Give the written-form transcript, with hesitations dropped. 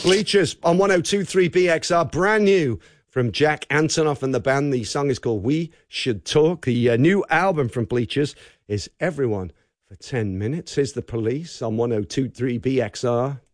Bleachers on 102.3 BXR, brand new from Jack Antonoff and the band. The song is called We Should Talk. The new album from Bleachers is Everyone for 10 Minutes. Here's The Police on 102.3 BXR.